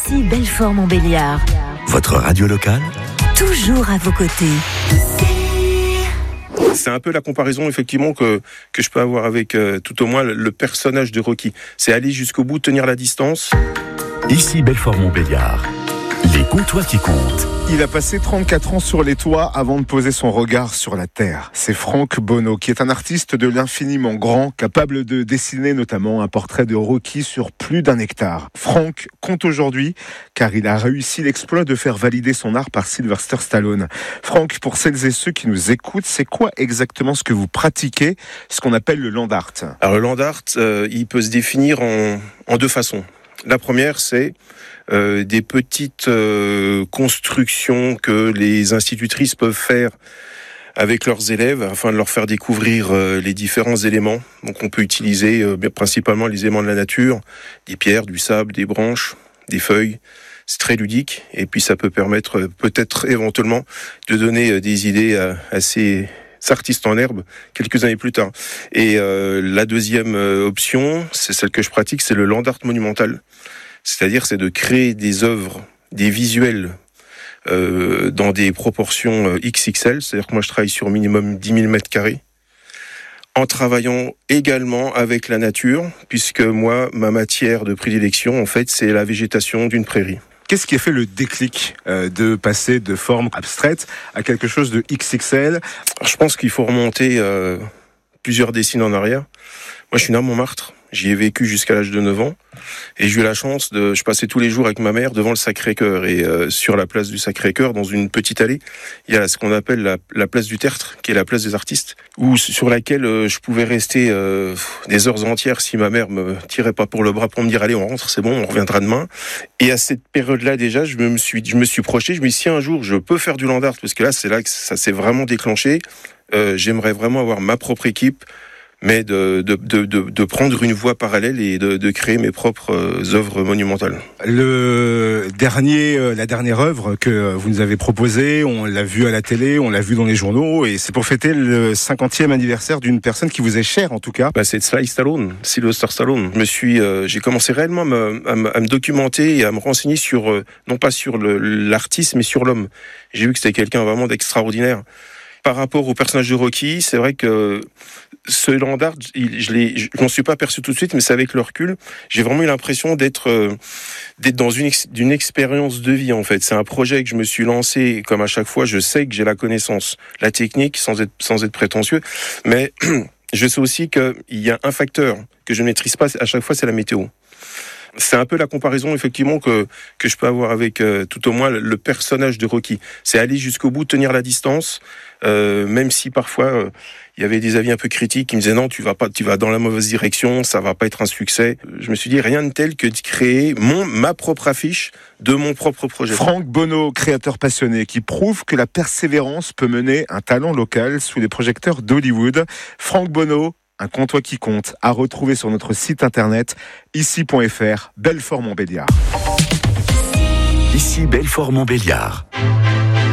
Ici Belfort-Montbéliard. Votre radio locale ? Toujours à vos côtés. C'est un peu la comparaison effectivement que je peux avoir avec tout au moins le personnage de Rocky. C'est aller jusqu'au bout, tenir la distance. Ici Belfort-Montbéliard. Les comptoirs qui comptent. Il a passé 34 ans sur les toits avant de poser son regard sur la terre. C'est Franck Bonneau, qui est un artiste de l'infiniment grand, capable de dessiner notamment un portrait de Rocky sur plus d'1 hectare. Franck compte aujourd'hui, car il a réussi l'exploit de faire valider son art par Sylvester Stallone. Franck, pour celles et ceux qui nous écoutent, c'est quoi exactement ce que vous pratiquez, ce qu'on appelle le land art ? Alors le land art, il peut se définir en 2 façons. La première, c'est des petites constructions que les institutrices peuvent faire avec leurs élèves afin de leur faire découvrir les différents éléments. Donc on peut utiliser principalement les éléments de la nature, des pierres, du sable, des branches, des feuilles. C'est très ludique et puis ça peut permettre peut-être éventuellement de donner des idées à ces artistes en herbe quelques années plus tard. Et la deuxième option, c'est celle que je pratique, c'est le land art monumental. C'est-à-dire, c'est de créer des œuvres, des visuels dans des proportions XXL. C'est-à-dire que moi, je travaille sur minimum 10 000 mètres carrés, en travaillant également avec la nature, puisque moi, ma matière de prédilection, en fait, c'est la végétation d'une prairie. Qu'est-ce qui a fait le déclic de passer de forme abstraite à quelque chose de XXL ? Alors, je pense qu'il faut remonter plusieurs décennies en arrière. Moi, je suis né à Montmartre. J'y ai vécu jusqu'à l'âge de 9 ans. Et j'ai eu la chance je passais tous les jours avec ma mère devant le Sacré-Cœur. Et sur la place du Sacré-Cœur, dans une petite allée, il y a ce qu'on appelle la place du Tertre, qui est la place des artistes, sur laquelle je pouvais rester des heures entières si ma mère me tirait pas pour le bras pour me dire allez, on rentre, c'est bon, on reviendra demain. Et à cette période-là, déjà, je me suis projeté, je me suis dit si un jour je peux faire du land art, parce que c'est là que ça s'est vraiment déclenché, j'aimerais vraiment avoir ma propre équipe, mais de prendre une voie parallèle et de créer mes propres œuvres monumentales. La dernière œuvre que vous nous avez proposée, on l'a vue à la télé, on l'a vue dans les journaux, et c'est pour fêter le 50e anniversaire d'une personne qui vous est chère, en tout cas. C'est Sylvester Stallone. J'ai commencé réellement à me documenter et à me renseigner sur, non pas sur l'artiste, mais sur l'homme. J'ai vu que c'était quelqu'un vraiment d'extraordinaire. Par rapport au personnage de Rocky, c'est vrai que ce land art, je m'en suis pas aperçu tout de suite, mais c'est avec le recul, j'ai vraiment eu l'impression d'être dans d'une expérience de vie, en fait. C'est un projet que je me suis lancé, comme à chaque fois, je sais que j'ai la connaissance, la technique, sans être prétentieux, mais je sais aussi qu'il y a un facteur que je ne maîtrise pas à chaque fois, c'est la météo. C'est un peu la comparaison effectivement que je peux avoir avec tout au moins le personnage de Rocky. C'est aller jusqu'au bout, tenir la distance, même si parfois il y avait des avis un peu critiques qui me disaient non, tu vas dans la mauvaise direction, ça va pas être un succès. Je me suis dit rien de tel que de créer ma propre affiche de mon propre projet. Franck Bonneau, créateur passionné, qui prouve que la persévérance peut mener un talent local sous les projecteurs d'Hollywood. Franck Bonneau, un comptoir qui compte, à retrouver sur notre site internet ici.fr, Belfort-Montbéliard. Ici Belfort-Montbéliard.